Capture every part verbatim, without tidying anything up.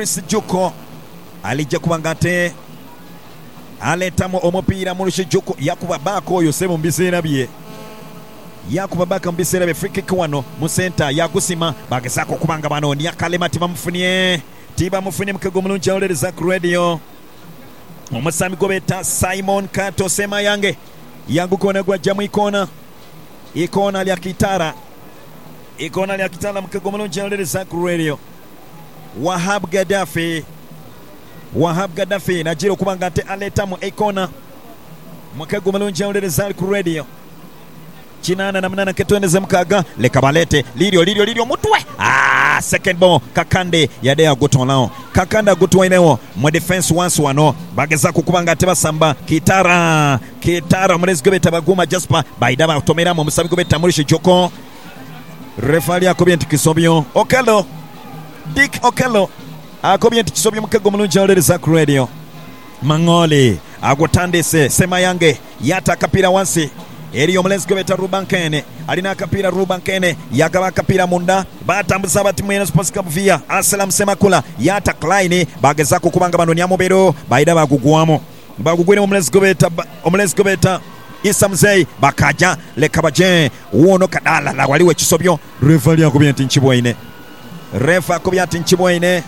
Maurice Juko alijja kubangate aletamu omupiira Maurice Juko yakuba bako oyo sebo mbiseera bye yakuba baka mbiseera bye free kick wano mu center yagusima bagezako kubanga bano ni akalema tibamufunye tibamufunye mukego mulungi awolereza ku radio omusami gobeta Simon Kato sema yange yangukona gwa jamu ikona ikona lya kitara ikona lya kitara mukego mulungi awolereza ku radio Wahab Gaddafi Wahab Gaddafi najiro kubanga ate aletamu ikona mukego mulungi awolereza ku radio kinana na munana ketwendeze mukaga leka balete lirio lirio lirio mutwe ah second ball Kakande yade agotonao Kakanda gutwainewo mu defense once wano bageza kukubanga ate basamba kitara kitara mulezi gobeta baguma Jasper baidaba otomera mu musabi gobeta Maurice Juko refali akobye ntikisobyo Okello Dick Okello akobye ntikisobyo mukego mulungi awolereza ku radio Mangoli agotandise sema yange yata kapira wansi Eriyo mulezi gobeta Rubankene alina akapira Rubankene yagaba akapira munda batambuza bati mwene Sports Club via Assalam Semakula yata Klein bageza kukubanga bano nyamubero baida bagugwamo bagugwene mulezi gobeta omulezi gobeta Issa Mzee bakaja lekabaje wono kadala la waliwe kisobyo refa yakobya ntinchibwaine refa akobya ntinchibwaine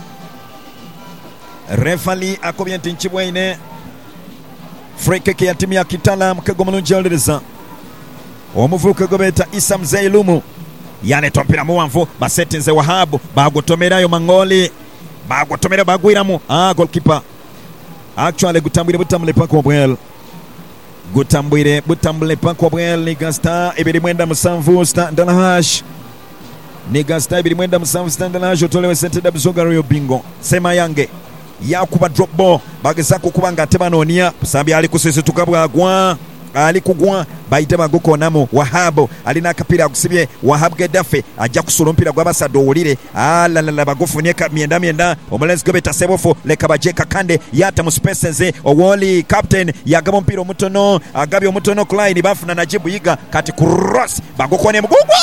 refa li akobya ntinchibwaine free kick ya timu ya Kitala mukego mulungi awolereza omuvuka gobeta Issa Mzee Lumu yane tompira muwanvu basetinze Wahabu bagotomerayo Mangoli bagotomera bagwiramu ah goalkeeper actually gutambwire butambule pako bwel gutambwire butambule pako bwel ni gasta ibiri mwenda musanvu stand hash ni gasta ibiri mwenda musanvu stand hash otolewe sente dabzoga royo bingo sema yange yakuba drop ball bagezako kubanga tebanonia sabi ali kusese tukabwagwa ali kugwa baite bagoko namo Wahabo alina akapira akusibye Wahab Gaddafi ajja kusula mpira gw'abasado olire ala la la bagofunye ka myenda myenda omulezi gobeta sebofo leka baje Kakande yata mu spaces owoli captain yagaba mpira omutono agabye omutono Klein bafuna najibu yiga kati cross bagokone mugugwa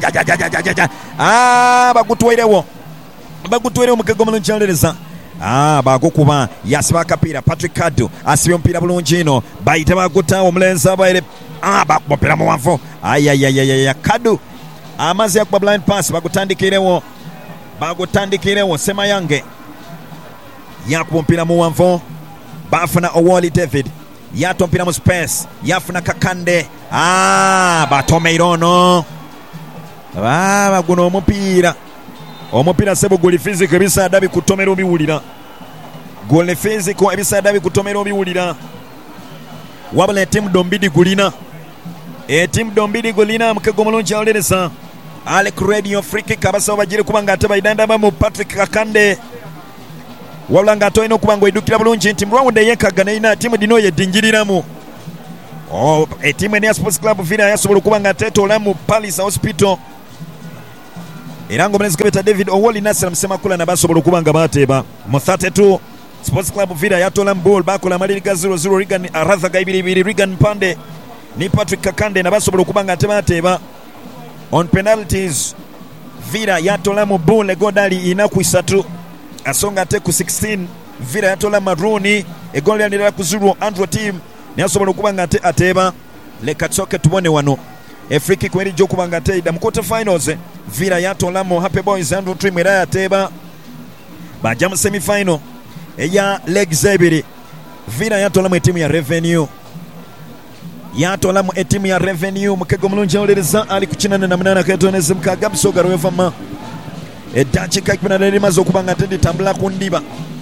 ah bagutwairewo bagutwairewo mukego mulungi awolereza Ah bagokuba yasiba kapira Patrick Kadu asibe mpira bulungi ino baita baguta omulenza baire ah bakopera mu wanvu ayayayaya Kadu amazi ya blind pass bagutandikirewo bagutandikirewo sema yange yakuba mpira mu wanvu bafuna Owoli David yato mpira mu space yafuna Kakande ah batomeirono ah baguno omupira omupira sebo goli physical ebisada bikutomera obiwulira goli physical ebisada bikutomera obiwulira wabula team dombidi gulina e team dombidi gulina mukego mulungi awolereza Alec Radio free kick abasawo bagire kubanga ate baidanda ba mu Patrick Kakande wabula nga atoyina okubanga edukira bulungi nti mlwawunde yekaga neina team dino yedingiriramu oh e team ene ya Sports Club Villa yasobola okubanga atetola mu Palace Hospital Irango mlezi gobeta David Owoli Nasser Msemakula na basobola okubanga bateba mu thirty-two Sports Club Villa yatola mbol bakola maliriga zero zero Regan Aratha gaibiri Regan Pande ni Patrick Kakande na basobola okubanga ateba ateba on penalties Villa yatola mu ball godali inaku isatu asonga ate ku sixteen Villa yatola Maruni egoli yanira ku zero Andrew team ni asobola okubanga ate ateba leka tsoke tubone wano Afriki kweri jokubanga ate ida mu quarter finals Villa yatola mu Happy Boys Andrew team era yateba bajamu semi final eya legs ebiri Villa yatola mu timu ya Revenue yatola mu timu ya Revenue mukego mulungi awolereza ali kukinana na munana ketoneze mukaga bisoga rwevama edakika ikumi na bbiri maze okubanga ate tambula ku ndiba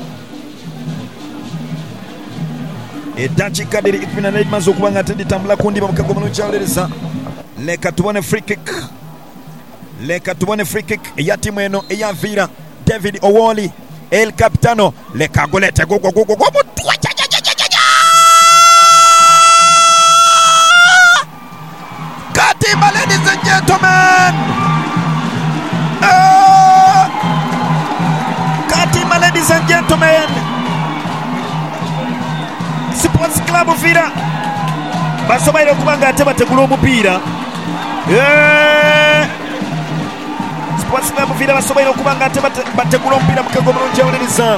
edakika ikumi na bbiri maze okubanga ate tambula ku ndiba mukego mulungi awolereza leka tubone free kick leka tubone free kick ya timu eno eya Villa David Owoli El Capitano leka golete gogo gogo gogo Katima, ladies and gentlemen uh, Katima, ladies and gentlemen Sports Club Villa basobaire okubanga ate bategula omupiira Sports Club Villa basobola okubanga ate bategula omupiira mukego mulungi awuliriza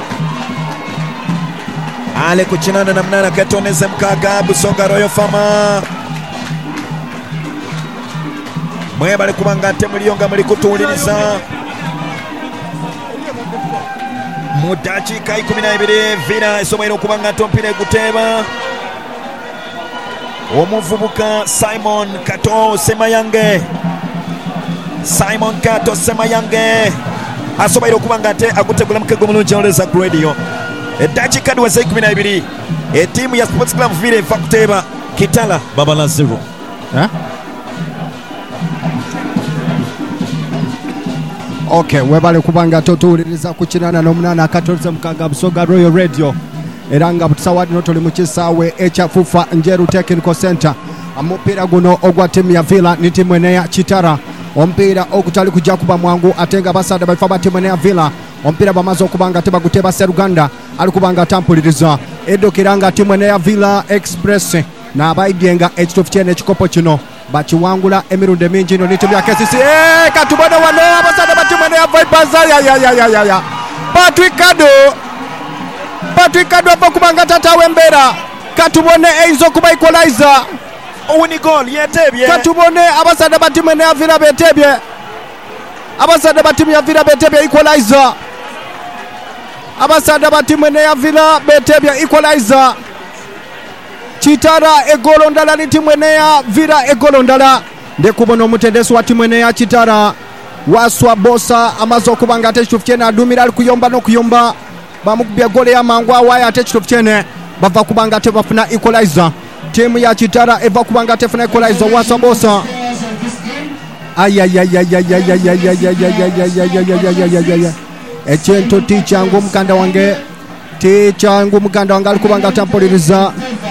ale ku kinana na munana katoneze mukaaga Busoga Royal Farmer mwebale kubanga ate muliyo nga muli kutuwuliriza mu dakiika ikumi na ibiri Villa esobola okubanga ate omupiira eguteeba omuvubuka Simon Kato Semayange Simon Kato Semayange asobola okubanga ate agutegula mukego mulungi awuliriza ku radio edakiika ndiweza ikumi na ibiri etiimu ya Sports Club Villa eva kuteeba Kitala babala zero eh? Okay, webale kubanga totuwuliriza ku kinana n'omunana akatolize mukaaga Busoga Royal Radio era nga butusawadi notoli mu kisaawe ekyafufa Njeru Technical Center omupiira guno ogwa ttiimu ya Villa ni ttiimu ene ya Kitara omupiira ogutali kujja kuba mwangu ate nga basadde baifa ba ttiimu ene ya Villa omupiira bamaze okubanga tebaguteeba Seruganda ali kubanga atampuliriza eddukira nga ttiimu ene ya Villa Express n'abaidyenga ekituufu kyene ekikopo kino bakiwangula emirundi mingi ino ni ttiimu ya K C C eee katubone wano abasadde ba ttiimu ene ya Vipers yayayayaya Patrick Kado Patrick Kado ava kubanga tatawe embeera katubone eizo kuba equalizer owuni goal yeteebye katubone abasadde ba ttiimu ene ya Villa beteebye abasadde ba ttiimu ya Villa beteebye equalizer abasadde ba ttiimu ene ya Villa beteebye equalizer Kitara egolo ndala ni ttiimu ene ya Villa egolo ndala ndekubona omutendesi wa ttiimu ene ya Kitara waswa bosa amaze okubanga ate ekituufu kyene adumira ali kuyomba n'okuyomba bamukubya gole y'amangu awaayo ate ekituufu kyene bava kubanga ate bafuna equalizer ttiimu ya Kitara eva kubanga ate efuna equalizer waswa bosa ekintu tikyangu omuganda wange tikyangu omuganda wange ali kubanga atampuliriza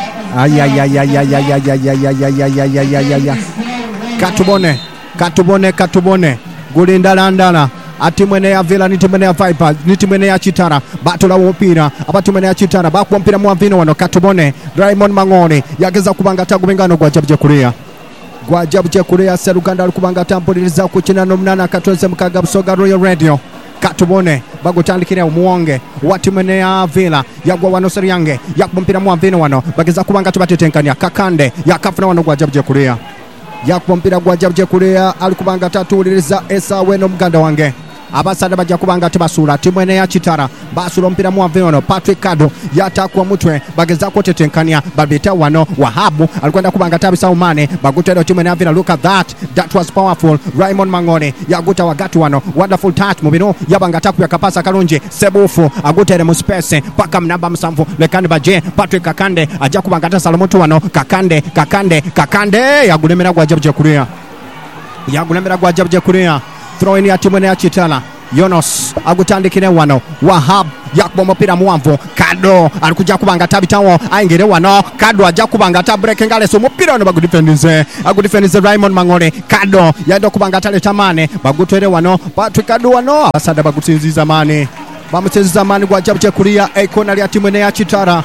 katubone katubone katubone guli ndala ndala atimu ene ya Villa ni timu ene ya Vipers ni timu ene ya Kitara batola omupiira abatimu ene ya Kitara bakuwa omupiira mu Avino wano katubone Raymond Mangoni yageza kubanga tagubengano gwa jabuje kulia gwa jabuje kulia Seruganda ali kubanga atampuliriza ku kinana n'omunana katonze mukaaga Busoga Royal Radio katubone bagutandikire omuwonge wa timu ene ya Villa yagwa wano Seryange yakuba omupiira mu Avino wano bageza kubanga tubatetenkanya Kakande yakafuna wano gwa jabuje kulia yakuba omupiira gwa jabuje kulia ali kubanga tatuwuliriza esawe n'omuganda wange abasadde bajja kubanga tebasuula ttiimu ene ya Kitara basuula omupiira mu Avino Patrick Kado yatakwa mutwe bagezaako tetenkanya babita wano Wahabu alikwenda kubanga tabisawo mane bagutera ttiimu ene ya Villa look at that that was powerful Raymond Mangone yaguta wagati wano wonderful touch mu bino yabanga takubya kapasa kalungi Sebufu agutere mu space paka munamba musanvu lekani baje Patrick Kakande ajja kubanga tasala mutu wano Kakande Kakande Kakande yagulemera gwa jabuje kulia yagulemera gwa jabuje kulia throw in ya timu ene ya Kitala Yonos agutandikire wano Wahab yakuba omupiira muwanvu Kado alikujja kubanga tabitawo ayingire wano Kado ajja kubanga tabreaking aleso omupiira wano bagudifendize agudifendize Raymond Mangole Kado yadde okubanga taleta maane bagutere wano Patrick Kado wano abasadde bagusinziza maane bamusinziza maane gwa jabuje kulia ekona lya timu ene ya Kitara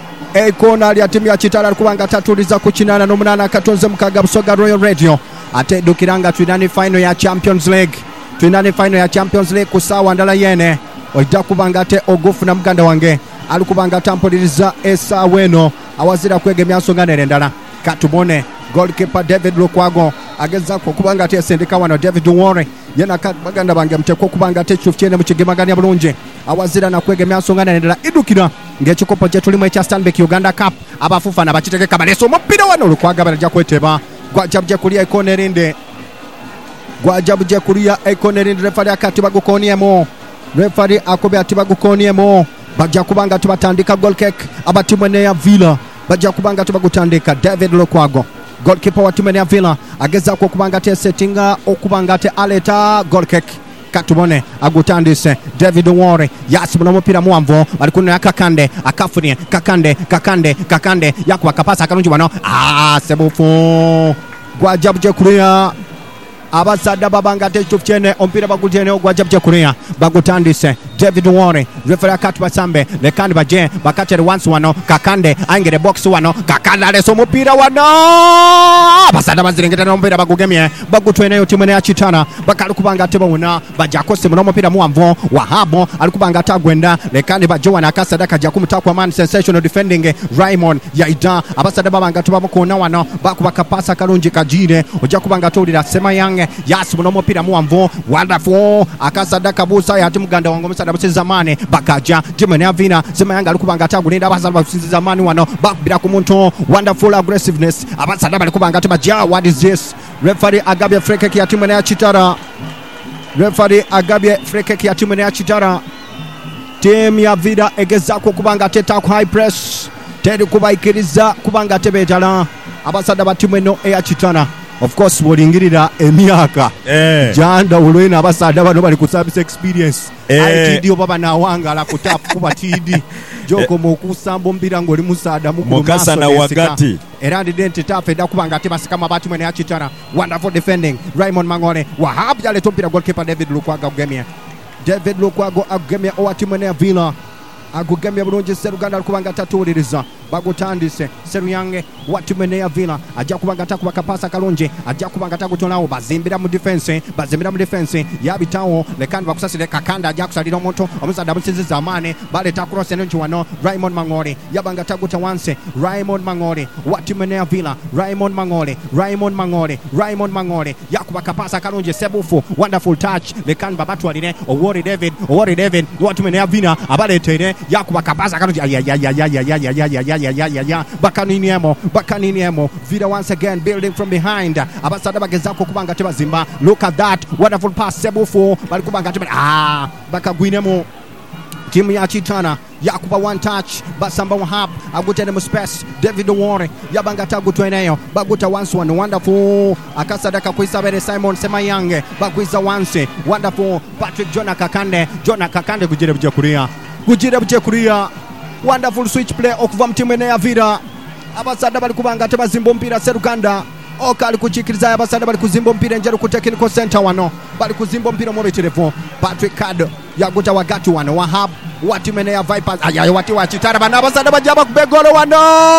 ekona lya timu ya Kitara alikubanga tatuliza ku kinana n'omunana katonze mukaaga Busoga Royal Radio ate dukiranga twinani final ya Champions League twinani final ya Champions League kusawa ndala yene ojja kubanga ate ogufuna muganda wange ali kubanga atampuliriza esawa eno awazira kwegemya nsonga nerendala katubone goalkeeper David Lukwago agezako kubanga ate sendika wano David Wore yena baganda bange mteko kubanga ate ekituufu kyene mukigemaganya bulungi awazira na kwegemya nsonga nerendala idukira ng'ekikopo kye tulimu ekya Stanbic Uganda Cup abafufana bakitegeka baleso omupiira wano Lukwago balajja kweteba gwajabuje kulia ikone rinde gwajabuje kulia ikone rinde refari akati bagukoniemo refari akobe ati bagukoniemo bajja kubanga tubatandika goal kick abatimu ene ya Villa bajja kubanga tubagutandika David Lukwago goalkeeper wa timu ene ya Villa agezako kubanga te settinga okubanga te aleta goal kick katubone agutandise David Wore yasibona omupiira muwanvu bali kuno ya Kakande akafunie Kakande Kakande Kakande yakuba kapasa akalungi wano ah Sebufu gwajabuje kulia abasadde babanga te ekituufu kyene omupiira bagutene ogwajabuje kulia bagutandise David Warren referee akati basambe lekandi baje bakachere once wano kakande angere box wano kakanda aleso mupira wano basada bazirengeta n'omupira bagugemye bagutweneyo timu ne yakitana bakali kubanga tebawona bajja kose muno mupira muwanvu Wahabo alikubanga tagwenda lekandi baje wana akasada kajja kumutakwa man sensational defending Raymond yaida abasada babanga tubamukona wano bakubaka pasa kalungi kajire ojja kubanga tolira sema yange yasi muno mupira muwanvu wonderful akasada kabusa yati muganda wango musada zamani bakaja Jimene Avina sema yanga alikubanga tagulinda abasada basinzi zamani wano bakubira ku muntu wonderful aggressiveness abasada balikubanga tabaja. What is this? Referee agabye free kick ya timu ya Chitara. Referee agabye free kick ya timu ya Chitara. Team ya Vida egezako kubanga teta ku high press teri kubaikiriza kubanga tebetala abasada batimu eno ya Chitara. Of course bolingirira emyaka eh janda ulwena abasada bano bali ku service experience eh. I T D obaba na wanga la kutapu kuba T D joko mokusamba mbira ngoli musada mukasa na wakati erandi dente tafe da kubanga tebasika mabati mwene ya Chitara. Wonderful defending Raymond Mangone Wahab yale tompira goalkeeper David Lukwago agemia David Lukwago agemia owati mwene ya Villa agugemia bulungi Seruganda alikubanga tatuliriza bagutandise Seruyange wati mwene ya Villa ajja kubanga takubaka pasa kalungi ajja kubanga takutonawo bazimbira mu defense bazimbira mu defense yabitawo lekandi bakusasire kakanda ajja kusalira omuntu omusada musizi zamane bale takross eno wano Raymond Mangole yabanga taguta once Raymond Mangole wati mwene ya Villa Raymond Mangole Raymond Mangole Raymond Mangole yakubaka pasa kalungi sebufu wonderful touch lekandi babatwalire Owori David Owori David wati mwene ya Villa abaletere yakubaka pasa kalungi ya ya ya ya ya ya ya ya ya ya ya ya ya bakaniniemo bakaniniemo Vida once again building from behind abasada bagezako kubanga tebazimba. Look at that wonderful pass sebufu bali kubanga tebali ah bakagwinemo timu ya Chitana yakuba one touch basamba Wahab agutene mu space David Warren yabanga tagutweneyo baguta once one wonderful akasada kakwisabere Simon Semayange bagwiza once wonderful Patrick Jona Kakande Jona Kakande gujire buje kuria gujire buje kuria wonderful switch play okuva mtimu ene ya Vida abasada bali kubanga tebazimba mpira Seruganda okali kuchikiriza abasada bali kuzimba mpira njeru ku technical center wano bali kuzimba mpira mu telefone Patrick Card yaguta wagati wano Wahab wati mene ya Vipers ayayo wati wa Chitara bana abasada bajaba kubegolo wano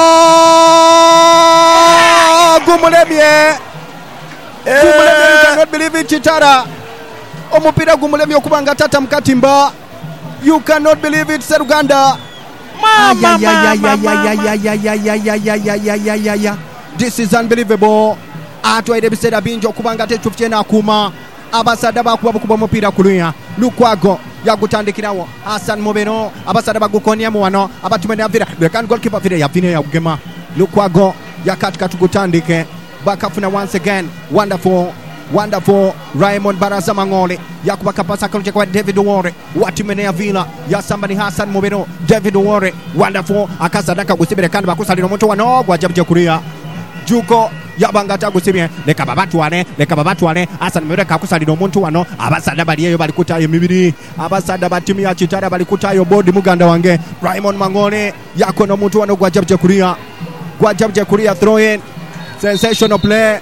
gumulemye gumulemye cannot believe it Chitara omupira gumulemye okubanga tata mkatimba you cannot believe it Seruganda. Mama, yeah, yeah, yeah, yeah, yeah, yeah, yeah, yeah, yeah, yeah, yeah, yeah, yeah, yeah. This is unbelievable. Atwaire bisera binjo kubanga techufye na kuma abasada bakuba bukuba mupira kuluya Lukwago yagutandikirawo Hassan Mobeno abasada bagukonya mu wano abatumene avira the can goalkeeper vire yavine ya ugema Lukwago yakatika tugutandike bakafuna once again wonderful wonderful Raymond Baraza Mangole yakubaka pasa kalungi kwa David Warren wati mene ya Villa ya somebody Hassan Mobeno David Warren wonderful akasadaka gusibire kandi bakusalira omuntu wano gwajabje kuria juko yabanga tagusibye leka babatwale leka babatwale Hassan Mobeno kakusalira omuntu wano abasada bali eyo bali kutayo mibiri abasada batimu ya Chitara bali kutayo bodi muganda wange Raymond Mangole yakono omuntu wano gwajabje kuria gwajabje kuria throw in sensational play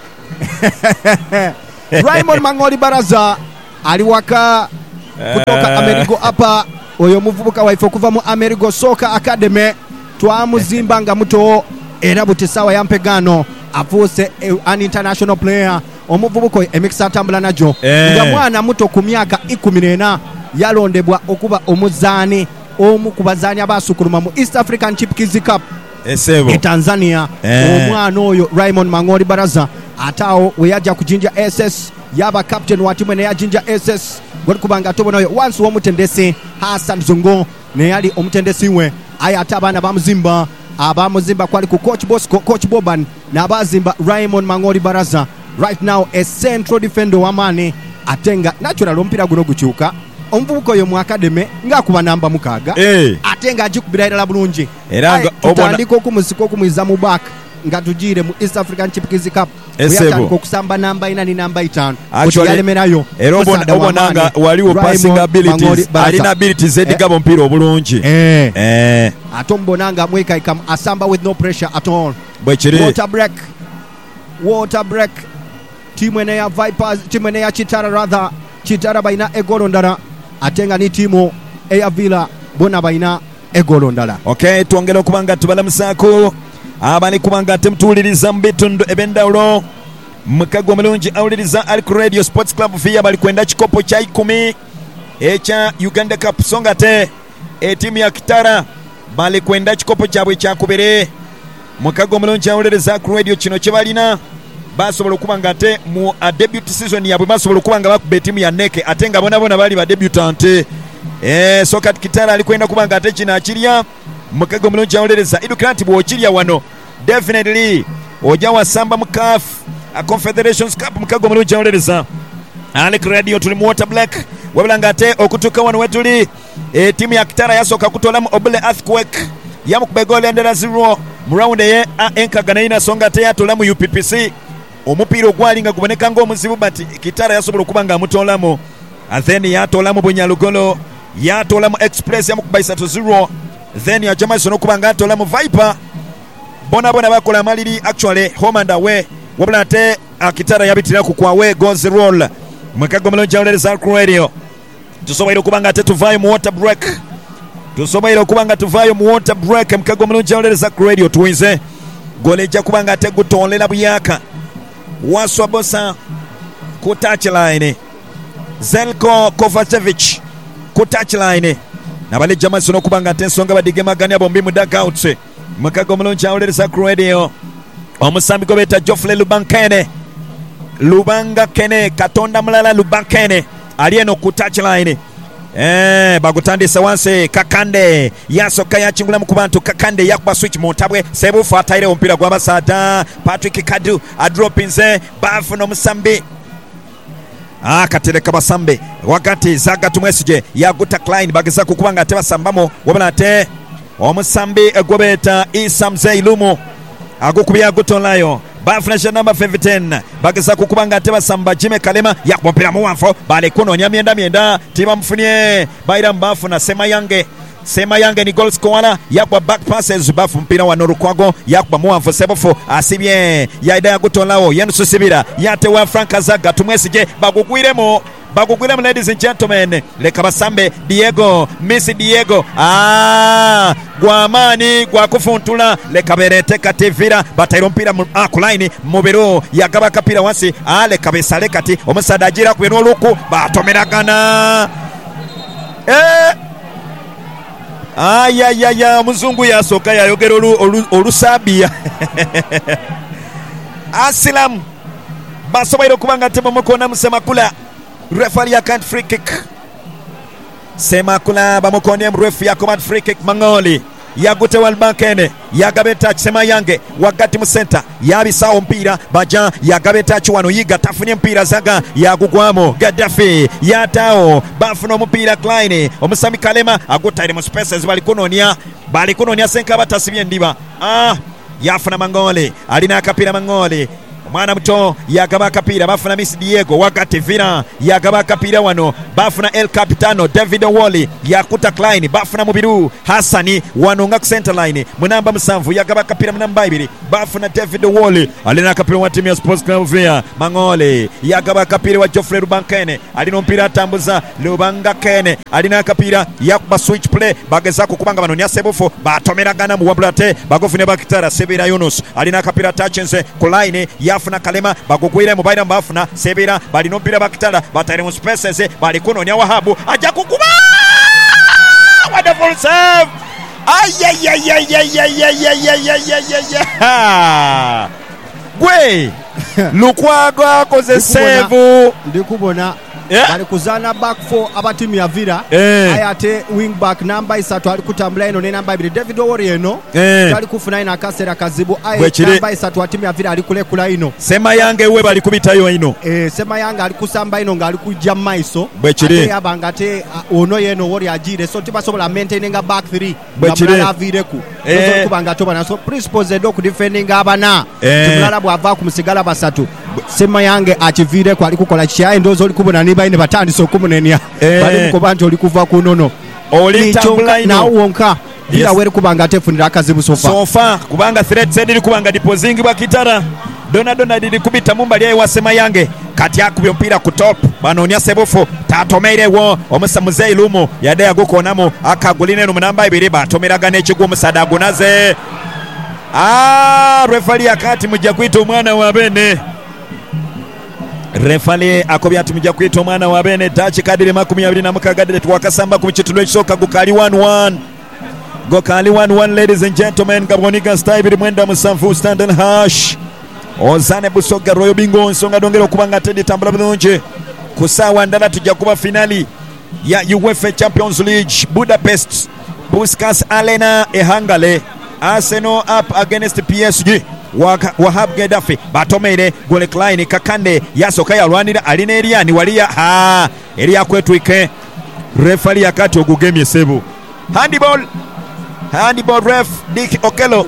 Raymond Mangoli Baraza aliwaka kutoka Amerigo hapa oyo muvubuka waifo kuva mu Amerigo Soccer Academy twamuzimba nga muto era butisawa yampegano afuse an international player omuvubuko emikisa tambula najo nga mwana muto ku myaka ikumi n'ena yalondebwa okuba omuzani omu kubazanya basukuluma mu East African Chipkizi Cup esebo e Tanzania omwana oyo Raymond Mangoli Baraza atao weyaja kujinja S S yaba captain wa timu ne yajinja S S goli kubanga tobono yo once wo mutendesi Hassan Zungo ne yali omutendesi we aya atabana bamuzimba abamuzimba kwali ku coach Bosco coach Boban na bazimba Raymond Mangoli Baraza right now a central defender wa mane atenga natural ompira guno guchuka omvubuko yo mu academy ngakuba namba mukaga hey. atenga ajikubira ira bulungi era obona ku musiko ku mwizamu back ngatujire mu East African Chipkizi Cup esebo kusamba namba ina ni namba itano yalemenayo obonanga waliwo passing abilities alina abilities edigabo mpira obulungi eh eh atombonanga mweka ikam asamba with no pressure at all bwechiri water break water break timu ene ya Vipers timu ene ya Chitara rather Chitara baina egolo ndara atenga ni timu eyavila bona balina egolo ndala. Okay, twongera okuba nga tubalamusaako abali kuba nga temutuwuliriza mu bitundu eby'endawulo. Mukago mulungi awuliriza ali ku Radio Sports Club via bali kwenda kikopo kya ikumi ekya Uganda Cup, so nga te etimu ya Kitara bali kwenda kikopo kyabwe kyakubiri. Mukago mulungi awuliriza ku radio kino kye balina basobola okuba nga te mu a debut season yabwe basobola okuba nga bakuba etimu ya Neke ate nga bona bona bali ba debutante. Eh, so kat Kitara ali kwenda kuba nga ate kino akirya. Mukago mulungi awuliriza idukranti bw'okirya wano definitely ojja wasamba mu C A F a Confederations Cup. Mukago mulungi awuliriza ali ku radio tuli mu Water Black wabula nga ate okutuuka wano wetuli etimu ya Kitara yasooka kutolamu Obule Earthquake yamukuba egoolo endala zero mu round eye enkagana ina, so nga ate yatolamu U P P C omupiira ogwali nga guboneka ng'omuzibu but Kitara yasobola okuba nga amutolamu, then yatolamu Bunyalugolo yatolamu Express yamukuba isatu zero, then ya Jamaica n'okuba nga atolamu Viper. Bona bona bakola amaliri actually home and away wabula ate Kitara yabitira ku kwawe goals roll. Mukago mulungi awuliriza ku radio tusobola okuba nga ate tuvaayo mu water break tusobola okuba nga tuvaayo mu water break. Mukago mulungi awuliriza ku radio tuwinze gole ejja kuba nga ate gutolera buyaka waswa bosa ku touchline Zelko Kovacevic ku touchline nabale Jamaica n'okuba nga ate ensonga badigemaganya bombi mu dugouts. Mukago mulungi awuliriza ku radio omusambi gwe beeta Geoffrey Lubankene Lubanga Kene katonda mulala Lubankene ali eno ku touchline. Eh, bagutandisa wansi Kakande yasoka yakingula mu kubantu Kakande yakuba switch mu ntabwe sebufu ataire ompira gwa basata Patrick Kadu adropinze bafu n'omusambi akatereka basambe wakati Zaga Tumwesije yaguta Klein bageza kukuba nga ate basambamo wabula ate omusambi egwobeta Isa Mzee Lumu agukubya gutolayo bafresha number fifteen bageza kukuba nga ate basamba Jime Kalema yakupira mu wanfo bali kunonya myenda myenda tiba mfunye baira mbafu na Sema Yange Sema Yange ni goal scorer yakwa back passes bafu mpira wa Norukwago yakwa mu wanfo sebofu asibye yaida yagutolawo yanusubira yate wa Frank Zaga Tumwesije bagugwiremo bagugwiremo ladies and gentlemen leka basambe Diego Messi Diego ah gwamani gwakufuntula leka berete kativira batairo mpira akulaini mubero yagaba kapira wansi ah leka besale kati omusada agira ku enoluku batomeragana eh aya ya ya muzungu yasoka yayogera olusabia Asilam basobairo kubanga tema mukona musemakula referee ya can't free kick Semakula bamukonia mrefu ya command free kick Mangoli yagute Walbankene yagabeta Sema Yange wakati mu center yabisawo mpira baja yagabeta chiwano yiga tafunye mpira Zaga yagugwamo Gaddafi yatao bafuno mpira Klein omusami Kalema agutaire mu spaces bali kunonia bali kunonia senka batasibye ndiba ah yafuna Mangoli alina akapira Mangoli omwana muto yagaba akapira bafuna Miss Diego wakati Vina yagaba akapira wano bafuna El Capitano David Wally yakuta Klein bafuna Mubiru Hassani wano nga center line munamba musanvu yagaba akapira munamba ibiri bafuna David Wally alina akapira wa timu ya Sports Club via Mangole yagaba akapira wa Geoffrey Lubankene alina mpira atambuza Lubanga Kene alina akapira yakuba switch play bageza kukubanga bano nyasebufu batomeragana mu wabulate bagofune bakitara Sebira Yunus alina akapira touchense ku line ya afuna Kalema bagugwire mu baira mbafuna Sebira bali no mpira bakitala batare mu spaces bali kunonya Wahabu aja kukuba wonderful save ayayayayayayayayayayaya gwe Lukwago akoze save ndikubona yeah. bali kuzana back four abatimu ya Vira yeah. ayate wing back namba isatu ali kutambula eno ne namba ibiri David Owori eno yeah. ali kufuna ina kasera kazibu ayate namba isatu atimu ya Vira ali kule kula ino Sema Yange we bali kubitayo ino eh Sema Yange ali kusamba ino ngali kujja maiso ate yabangate uh, ono yeno Owori ajire so tiba sobola maintaining back three ngabala avireku eh. so kubanga tobana so principles edo ku defending abana eh. tumulala bwava ku musigala basatu Sema Yange achivire kwa alikukola chiaye ndozo likubona niba ine batandise okumunenya eh. bali mukobanti olikuva kunono oli tambula ino na uonka bila yes. weri kubanga tefunira akazibu sofa sofa kubanga threat send ili kubanga deposing bwa Kitara dona dona dili kubita mumbali ewa Semayange kati akubye mpira ku top banonya sebufu tatomeirewo omusa muzeyi lumu yade agukonamo akaguline no namba ibiri batomeraga n'ekigwo omusada agunaze. Ah, refali akati mujja kwita omwana wa bene. Refali akobyati mujja kwita omwana wa bene. Dachi kadiri makumi abiri na mukagadde twakasamba ku kitundu ekisoka gukali one one. Gokali one one, ladies and gentlemen. Gaboniga style mwenda musanvu stand hash. Ozane Busoga Royal Bingo nsonga dongera okubanga tedi tambula bulungi. Kusawa ndala tujja kuba finali ya UEFA Champions League Budapest Puskas Arena e Hungary. Arsenal up against P S G. Wahab Gaddafi batomere gole Klein Kakande yasoka yalwanira alina Eliani waliya ha Elia kwetwike referee yakati ogugemye sebu. Handball handball ref Dick Okello.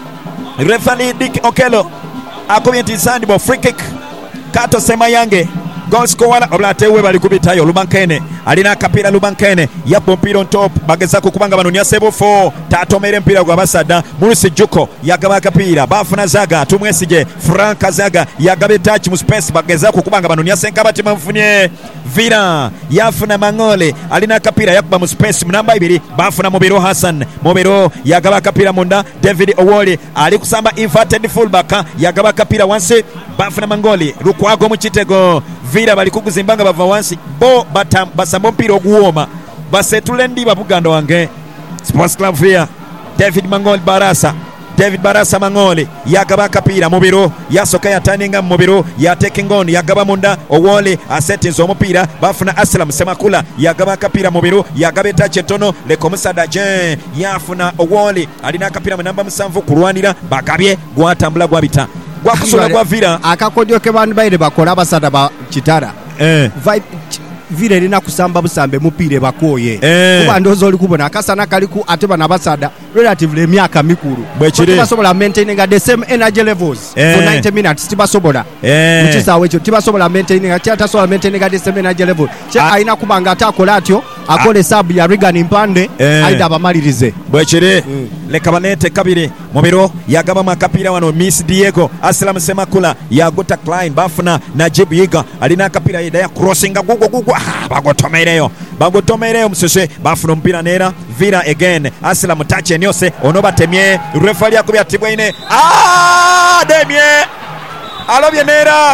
Referee Dick Okello akubye nti handball free kick. Kato Semayange goal scorer oblatewe bali kubitayo Lubankene alina kapira Lubankene yapo mpira on top bagezako kubanga banonya sebo four tatomere mpira gwa basada Murusi Juko yagaba kapira bafuna Zaga tumwesije Frank Zaga yagabe touch mu space bagezako kubanga banonya senka bati mfunye Vira yafuna Mangole alina kapira yakuba mu space namba ibiri bafuna Mobero Hassan Mobero yagaba kapira munda David Owoli ali kusamba inverted fullback yagaba kapira wansi bafuna Mangole Lukwago mu kitego Vira bali kukuzimbanga bava wansi bo batam basambo mpira oguwoma basetule ndiba Buganda wange Sports Club Via David Mangoli Barasa David Barasa Mangoli yagaba kapira mubiro yasoka yataninga mubiro yateking on yagaba munda Owole asetinzo omupira bafuna Aslam Semakula yagaba kapira mubiro yagabe tache tono le komisada je yafuna Owole alina kapira namba musanvu kurwanira bagabye gwatambula gwabita gwakusula gwa Vira akakodyo ke bantu bayire bakola abasada ba Kitara eh vibe Vira erina kusamba busambe mupire bakoye eh. Kuba ndozo oli kubona akasana kaliku ateba nabasada relatively emyaka mikuru bwekire tibasobola maintaining the same energy levels eh. for ninety minutes tibasobola eh. mukisawe ekyo tibasobola maintaining ati atasobola maintaining the same energy level kya ah. Aina kubanga atakola atyo akole ah. Sub ya Regan Impande eh. Aida abamalirize bwekire mm. Leka banete kabiri mubiro yagaba makapira wano Miss Diego Aslam Semakula yagota Klein bafuna Najib Yiga alina kapira yida ya crossing gugu gugu ah, bagotomereyo bagotomereyo musese bafuna mpira nera Vira again Aslam tache nyose onoba temye referee yakubya tibwaine ah demye alobye nera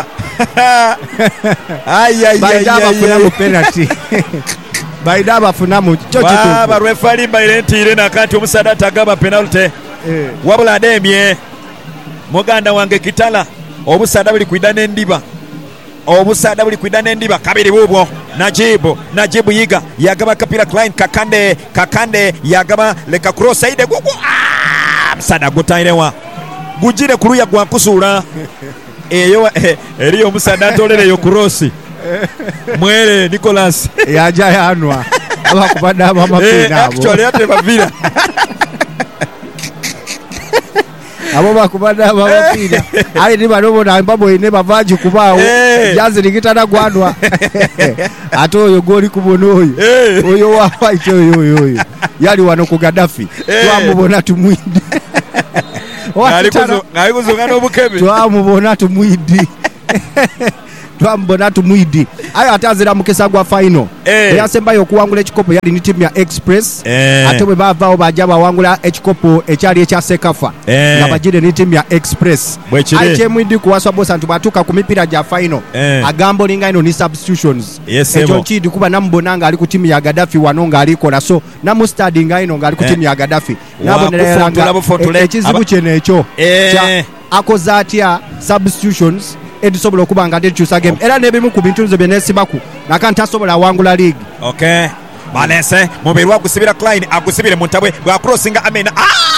ay ay ay ay penalty baida bafuna mu chocho baba referee bairentire nakati omusada tagaba penalty eh. Wabula demye muganda wange Kitala obusada buli kwidana endiba obusada buli kwidana endiba kabiri bubwo Najibu Najibu Yiga yagaba kapira Klein Kakande Kakande yagaba leka cross ide gugu ah msada gutairewa gujire kuruya gwa kusura eyo eriyo musada tolere yo cross mwere Nicholas yaja yanwa abakubada amapina abo actually ate bavira abo bakubada amapina ali ni banobo na mbabo ine bavaji kubawo jazi likitana gwadwa ato oyo goli kubono oyo oyo wa fight oyo oyo yali wano ku Gaddafi twamubona tumwidi ngali kuzungana obukebe twamubona tumwidi twambona tumwidi ayo atazira mukesa gwa final eh. Yasembayo okuwangula ekikopo yali ni team ya Express eh. Ate bwe bavaawo bajaba wangula ekikopo ekyali ekya Sekafa eh. Nga bajire ni team ya Express ache mwidi kuwaswa bosa ntubatuka ku mipira ja final eh. Agambo linga ino ni substitutions yes, ejo chidi kuba nambonanga ali ku team ya Gaddafi wanonga aliko na so na mustadi nga ino nga ali ku team ya Gaddafi nabonelanga ekizibu kyene ekyo eh. Akoza atya substitutions edisobola okubanga tekyusa game era nebimu ku bintu nze benesibaku nakanta asobola wangula league okay balese mubiri wagusibira Klein agusibire muntabwe bwa crossinga amena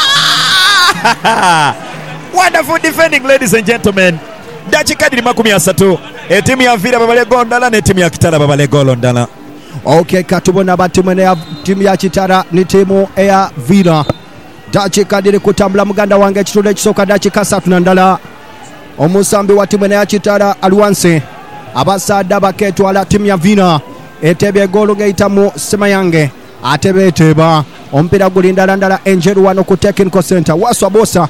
ah! Wonderful defending ladies and gentlemen dakika diri makumi asatu etimu ya Vira babale gondala ne timu ya Kitara babale golondala okay katubona batimene ya timu ya Kitara ni timu ya Vira dakika diri kutambula muganda wange kitundu ekisoka dakika asatu na ndala omusambi wa timu ya Kitara alwanse abasada baketwala timu ya Vina etebe golo gaitamu Semayange atebe teba ompira gulinda landala Angel wano ku technical center waswa bosa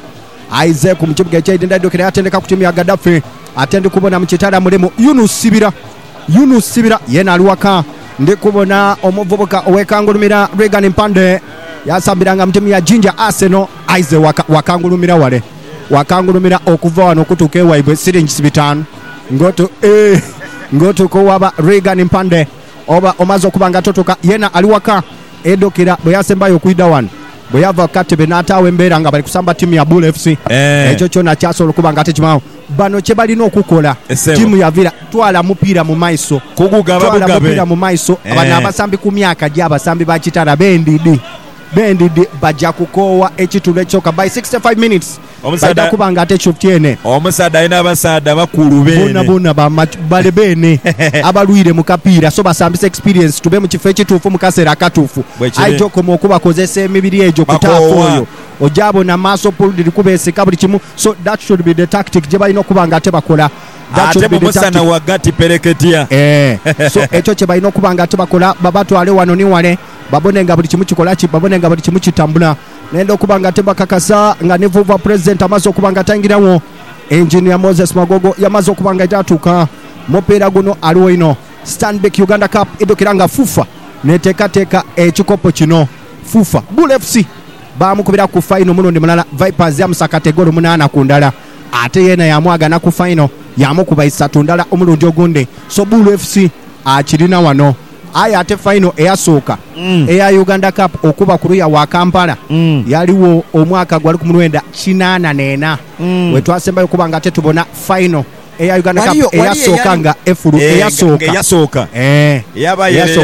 aize ku mukibuga eky'Edinda Edukira atendeka ku timu ya Gaddafi ate ndi kubona mu kitala mulimu Yunus Sibira Yunus Sibira yena ali waka ndi kubona omuvubuka owekangulumira Regan Mpande yasambiranga mu timu ya Ginger Arsenal aize waka, wakangulumira wale wakangulumira okuva wano okutuuka ewaibwe siringi bitano ngoto eh, ngoto ko waba Regan Mpande oba omaze okuba nga totoka yena ali waka Edukira bwe yasembayo okuida wano bwe yava katebe n'ataawo embeera nga bali kusamba timu ya Bull F C ekyo eh. kyona kyasobola okuba nga tekimawo bano kye balina okukola timu ya Villa twala mupiira mu maiso twala mupiira mu maiso eh. Bano abasambi ku myaka gy'abasambi ba kitala bendidi bendidi bajja kukoowa ekitundu ekyoka by sixty-five minutes bajja kuba nga ate kyoftyene omusaadde alina abasaadde bakulu beene bona bona bale beene abalwire mu kapiira so basambisa experience tube mu kifo ekituufu mu kaseera akatuufu aitokoma okubakozesa emibiri egyo kutaafu oyo ojabona maaso puludiri kubeesika buli kimu so that should be the tactic gye balina okuba nga ate bakola ate mumusana wagati pereketia eh so ekyo kye balina okuba nga ate bakola babatwale wano ni wale babone nga buli kimu kikola ki babone nga buli kimu kitambula nenda okuba nga temba kakasa nga nevuva president amaze okuba nga tangirawo engineer Moses Magogo yamaze okuba nga itatuka mupiira guno aliwo ino Stanbic Uganda Cup Edukira nga fufa neteekateeka ekikopo kino fufa Bull F C bamukubira ku final mulundi mulala Vipers yamusakate golo munana ku ndala ate yena yamwagana ku final yamukuba isatu ndala omulundi ogunde so Bull F C akirina wano aya ate final eyasooka mm. eya Uganda Cup okuba kuruya wa Kampala mm. yaliwo omwaka gwali ku mulwenda kinana nena mm. wetwasembayo kuba nga tetubona final eya Uganda Cup eyasooka nga efuru eyasooka eyasooka eh yaba yali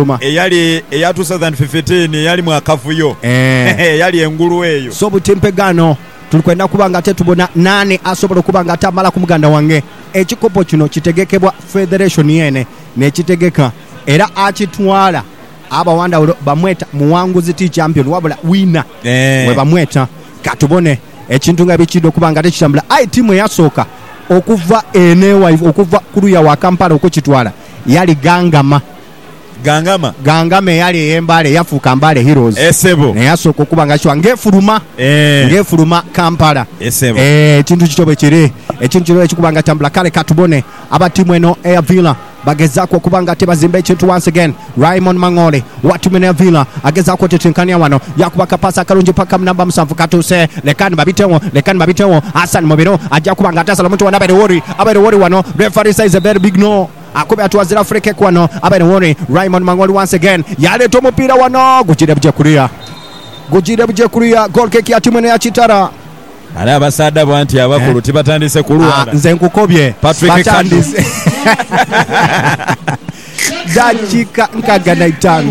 eyali eya two thousand fifteen yali mwakafuyo eh yali engulu eyo so butimpegano tulikwenda kuba nga tetubona nane asobola kuba nga tamala ku muganda wange ekikopo kino kitegekebwa federation yene nekitegeka era akitwala abawanda bamweta muwanguzi ti champion wabula winner eh. we bamweta katubone ekintu nga bikido kubanga tekitambula ai timu yasooka okuva enewa okuva kuruya wa Kampala okukitwala yali Gangama Gangama Gangama yali eyembale yafuka Mbale Heroes esebo ne yasooka okubanga kiwa ngefuluma eh. ngefuluma Kampala esebo eh ekintu kitobe kiri ekintu kiro ekikubanga tambula kale katubone aba timu eno eya Villa bagezako okubanga tebazimba ekintu once again Raymond Mangole watumene Villa agezako tetenkania wano yakuba kapasa kalungi paka namba musanvu katuse lekani babitewo lekani babitewo Hassan Mobero ajja kubanga atasala muntu wana abere wori abere wori wano referee says a very big no akube atwazira freke kwano abere wori Raymond Mangole once again yaleto mupira wano gujire buje kuria gujire buje kuria goal kick ya timu ya Chitara ala abasada bwanti abakulu tibatandise kulwana nze nkukobye batandise dakika nkaga na itano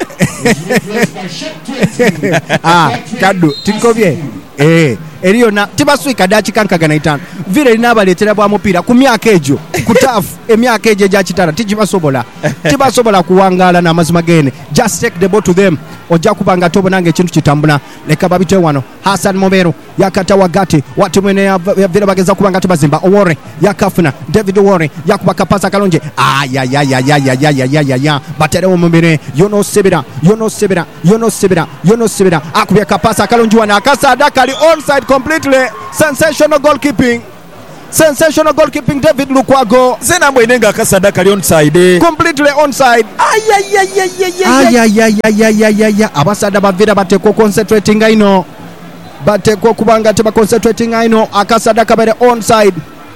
ah kadu tikobye eh eriyo na tibaswika dakika nkaga na itano vile linabaletera bwa mupira ku myaka ejo kutafu emyaka ejo gya Kitara tikibasobola tibasobola kuwangala na mazima gene just take the ball to them ojja kubanga tobonanga ekintu kitambula leka babite wano Hassan Mobero yakata wagati watu mwene ya vile bageza kubanga tibazimba Owore yakafuna David Owore yakubaka pasa kalonje aya ya ya ya ya ya ya ya ya batere omubere yono sebera yono sebera yono sebera yono sebera akubya kapasa kalonje wana akasa dakali onside completely sensational goalkeeping sensational goalkeeping David Lukwago zena mwenenga akasada kali onside completely onside ayayayayayayayayaya abasada bavira bateko concentrating ino bateko kubanga teba concentrating ino akasada kabere onside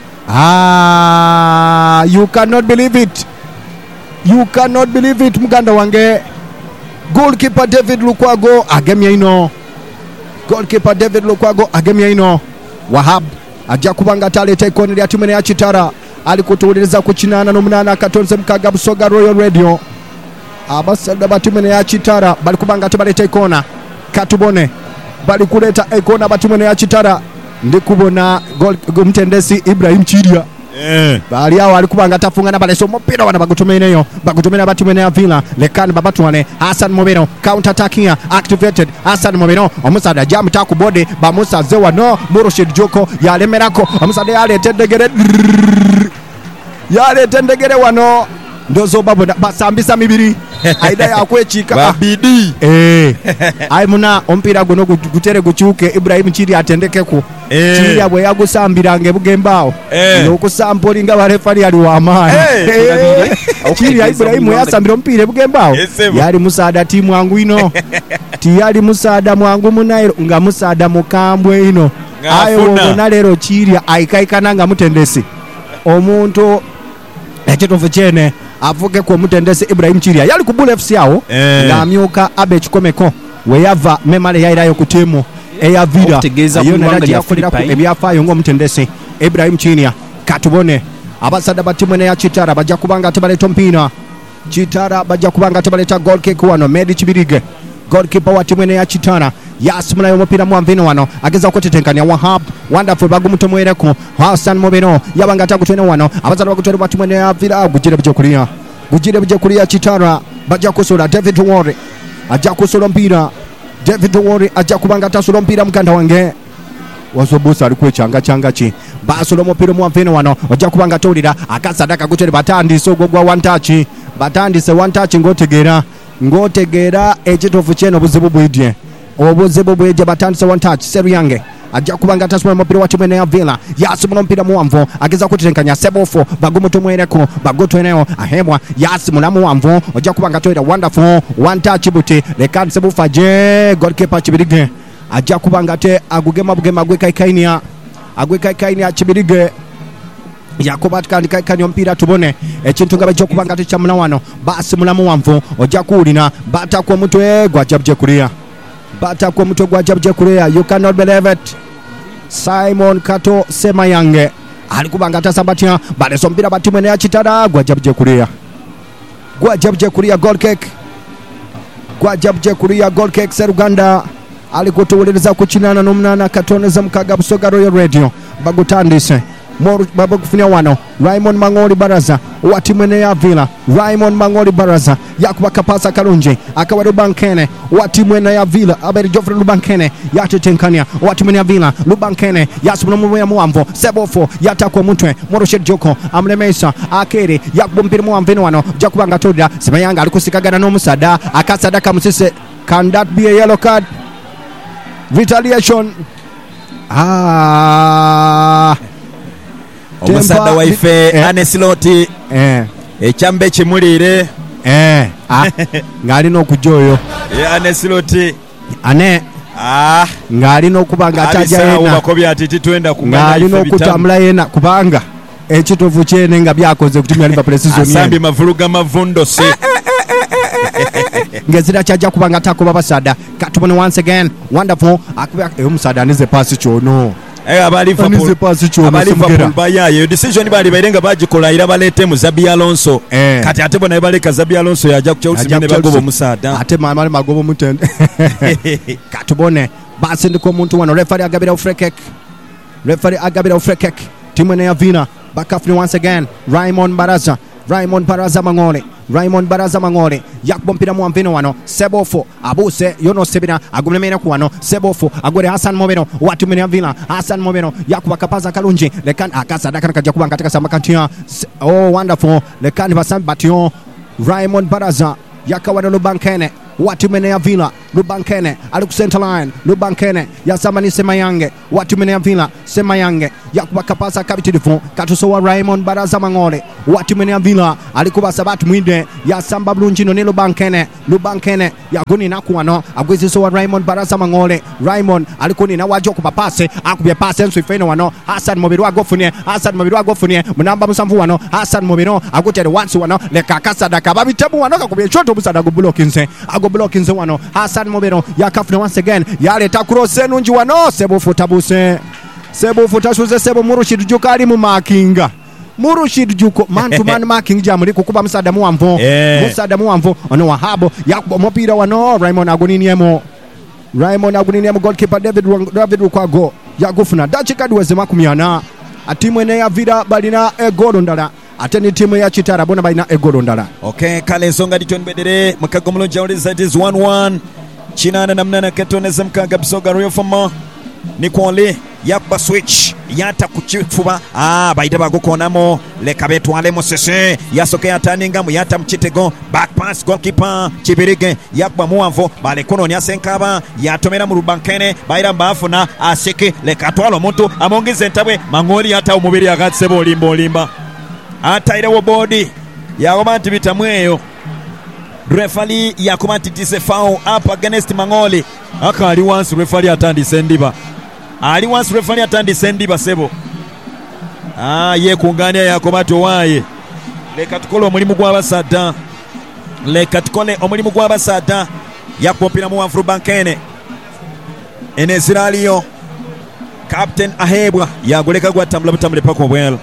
ah you cannot believe it you cannot believe it muganda wange goalkeeper David Lukwago agemya ino goalkeeper David Lukwago agemya ino Wahab ajja kubanga taleta ikoni lya timu ya Chitara alikutuuliriza ku kinana n'omunana akatonze mukaga Busoga Royal Radio abasada batimu ya Chitara bali kubanga tebaleta ikona katubone bali kuleta ikona batimu ya Chitara ndikubona gol mtendesi Ibrahim Chiria eh bali hao alikubanga tafungana bale so mupira wana bagutumeneyo bagutumena batimu ya Villa lekani babatwane Hassan Mobero counter attacking activated Hassan Mobero omusada jam taku bode bamusa zewa no Murushid Joko yalemerako omusada yale tendegere yale tendegere wano ndozo babona basambisa mibiri aida yakwechika babidi eh ai muna ompira guno gutere guchuke Ibrahim Chiri atendekeko eh. Chiri abwe yagusambirange bugembao eh. nokusamboli nga barefari ali wa amani eh. Chiri Ibrahim yasambira ompira bugembao yali musada timu wangu ino tiyali musada mwangu munairo nga musada mukambwe ino ayo wona lero Chiri aikaikana nga mutendesi omuntu ekitofu chene avuke ko mutendesi Ibrahim Chiria yali ku Bull F C yawo eh. nga amyuka abe kikomeko we yava memale yairayo ku timu eyavira yo nalati yakolera ku ebyafayo ngo mutendesi Ibrahim Chiria katubone abasada batimu ne ya Chitara bajja kubanga tabaleta mpina Chitara bajja kubanga tabaleta goal kick wano Medi Chibirige goalkeeper wa timu ne ya Chitara yasimula yo mupira mwamvino wano ageza okutetenkanya Wahab wonderful bagumutomwereko Hassan Mobeno yabanga takutwene wano abazala bakutwene batimu ne ya Villa gujire bije kulia gujire bije kulia Chitara bajja kusula David Wore ajja kusula mpira David Wore ajja kubanga tasula mpira mkanda wange wazobusa alikwechanga changa chi basolo mupira mwamvino wano ajja kubanga tolira akasadaka kutere batandiso gogwa one touch batandise one touch ngotegera ngotegera ekitofu cheno buzibu bwidye obuzibu bwidye batandise one touch Seruyange ajja kubanga tasuma mupira wa timu ya Villa yasimula mpira muwamvo ageza kutetenkanya Sebofo bagumutomwereko bagotweneyo ahebwa yasimula muwamvo ajja kubanga toira wonderful one touch buti lekan Sebufaje goalkeeper Chibirige ajja kubanga te agugema bugema gwekaikainia agwekaikainia Chibirige yakubatika ndikaikanya mpira tubone ekintu nga bajja kubanga tekyamuna wano basi mulamu wamvu ojja kuwulina bata kwa mutwe gwajabje kulia bata kwa mutwe gwajabje kulia you cannot believe it Simon Kato Semayange alikubanga tasabatia baleso mpira batimu ne ya Chitara gwajabje kulia gwajabje kulia goal kick gwajabje kulia goal kick Seruganda alikutuwuliriza kuchinana n'omunana katoneza mukaga Busoga Royal Radio bagutandise Moru baba kufunia wano Raymond Mangoli Baraza watimene ya Villa Raymond Mangoli Baraza yakuba kapasa Karunji akawa Lubankene watimene ya Villa aberi Geoffrey Lubankene yatetenkania watimene ya Villa Lubankene yasubuna mu ya muamvo Sebofo yatakwa mutwe Moroshed Joko amlemesa akere yakubumpira mu amveno wano jakubanga todira Semayanga alikusikagana no musada akasadaka musise. Can that be a yellow card? Retaliation. Ah omusada waife eh, Anesiloti eh ekyambe kimulire eh ah ngali no kujoyo eh Anesiloti ane ah ngali no kubanga ataja yena bakobya atiti twenda kumanya ngali no kutambula yena kubanga ekitovu kyene nga byakoze kutumya Liverpool season yene asambi mavuruga mavundo se ngezira chaja kubanga tako babasada katubone once again wonderful akubya omusada nize pass chono eh abali Liverpool abali Liverpool bayaye decision bali bayirenga bagikola ira balete mu Zabi Alonso eh. kati ate bona baleka Zabi Alonso yaja ku Chelsea ne bagobo musada ate mama magobo mutende katubone basi ndiko omuntu wano referee agabira free kick referee agabira free kick timu ne ya Villa bakafuni once again Raymond Baraza Raymond Baraza Mangole Raymond Baraza Mangole yakubompira mu amvino wano Sebofo abuse yono sebina agumlemena ku wano Sebofo agore Hassan Mobeno watu mene Villa Hassan Mobeno yakubakapaza Kalunji lekan akasa dakana kaja kubanga katika samakantia oh wonderful lekan basambi batio Raymond Baraza yakawana Lubankene watu mene ya Villa Lubankene aliku center line Lubankene yasamani Semayange watu mene ya Villa Semayange yakubakapasa kabitirifu katusowa Raymond Baraza Mangole watu mene ya Villa alikuba sabatu mwinde yasamba bulunjino ne Lubankene Lubankene yaguni nakuwano agwezisowa Raymond Baraza Mangole Raymond alikuni na wajo kubapase akubye pase nsu ifeno wano Hassan Mobiro agofunie Hassan Mobiro agofunie munamba musamvu wano Hassan Mobiro agutere wansu wano leka kasadaka babitabu wano kakubye choto musada gubulokinse ago blokinze wano Hassan Mobiro yakafuna once again yale takurose nunji wano Sebo tabuse Sebo futashuze Sebo Murushid Jukari mu makinga Murushid Juko man to man marking jamuli kukuba musada muamvo yeah. musada muamvo ono wahabo yakuba mopira wano Raymond aguniniemo Raymond aguniniemo goalkeeper David David Rukwago yagufuna dachika duweze makumyana atimu ene ya Villa balina egolo ndala ateni timu ya Chitara bona balina egolo ndala okay kale nsonga ditoni bedere mukago mulonja oliza it is one one chinana namnana katoneza mkaga Busoga Royal Fama ni kwale yakba switch yata ku kifuba ah, bayita bagukonamo leka betwalemu sese yasoke yataningamu yata mu kitego back pass goalkeeper Kibirige yakwa muwanvu balekunonya senkaba yatomera mu Rubankene bayira mbafuna aseke leka twala omuntu amongeze entabwe Mangoli yata omubiri agatsebo olimba olimba atairewo bodi yagoba nti bitamu eyo refali yakuba nti tise foul up against Mangoli aka ali wansi refali atandise ndiba ali wansi refali atandise ndiba sebo ah ye kungania yakuba towaye leka tukole omulimu gw'abasada leka tukole omulimu gw'abasada yakopira mu wanfru Bankene eneziraliyo Captain Ahebwa yagoleka gwatambula butambule pako bwelo